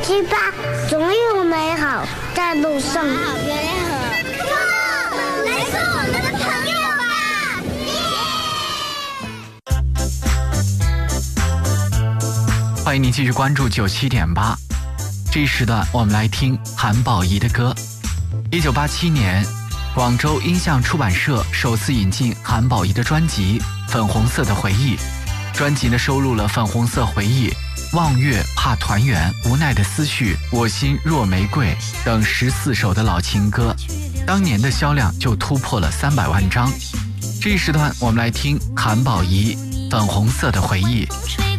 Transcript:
去吧，总有美好在路上。 好漂亮哦！来做我们的朋友吧！欢迎您继续关注97.8。这一时段我们来听韩宝仪的歌。1987年，广州音像出版社首次引进韩宝仪的专辑《粉红色的回忆》。专辑呢收录了《粉红色回忆》、望月怕团圆、无奈的思绪、我心若玫瑰等14首的老情歌，当年的销量就突破了300万张。这一时段我们来听韩宝仪《粉红色的回忆》。